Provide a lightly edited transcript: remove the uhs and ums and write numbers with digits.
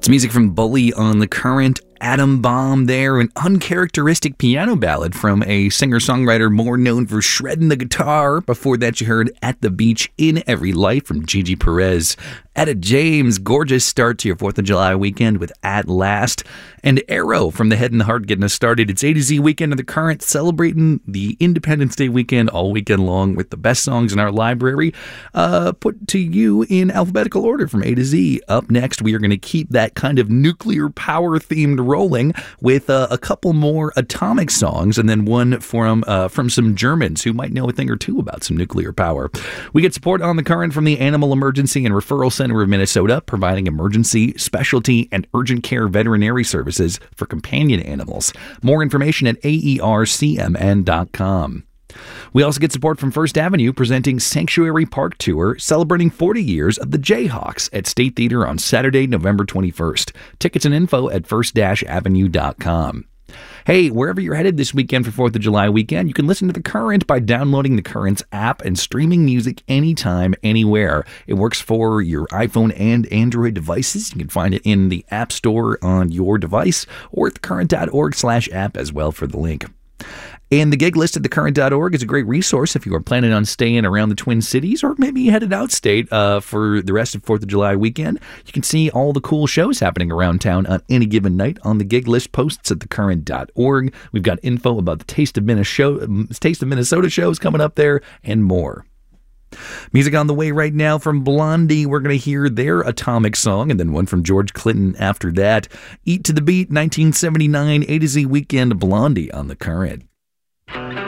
Music from Bully on The Current. Atom Bomb there, an uncharacteristic piano ballad from a singer-songwriter more known for shredding the guitar. Before that, you heard At the Beach in Every Light from Gigi Perez. Etta James, gorgeous start to your 4th of July weekend with At Last. And Arrow from The Head and the Heart getting us started. It's A to Z weekend of The Current, celebrating the Independence Day weekend all weekend long with the best songs in our library, put to you in alphabetical order from A to Z. Up next, we are going to keep that kind of nuclear power-themed rolling with a couple more atomic songs, and then one from some Germans who might know a thing or two about some nuclear power. We get support on The Current from the Animal Emergency and Referral Center of Minnesota, providing emergency, specialty, and urgent care veterinary services for companion animals. More information at aercmn.com. We also get support from First Avenue, presenting Sanctuary Park Tour, celebrating 40 years of the Jayhawks at State Theater on Saturday, November 21st. Tickets and info at first-avenue.com. Hey, wherever you're headed this weekend for 4th of July weekend, you can listen to The Current by downloading The Current's app and streaming music anytime, anywhere. It works for your iPhone and Android devices. You can find it in the App Store on your device or at thecurrent.org/app as well for the link. And the gig list at thecurrent.org is a great resource if you are planning on staying around the Twin Cities or maybe headed outstate for the rest of 4th of July weekend. You can see all the cool shows happening around town on any given night on the gig list posts at thecurrent.org. We've got info about the Taste of Minnesota shows coming up there and more. Music on the way right now from Blondie. We're going to hear their Atomic song and then one from George Clinton after that. Eat to the Beat, 1979, A to Z weekend, Blondie on The Current.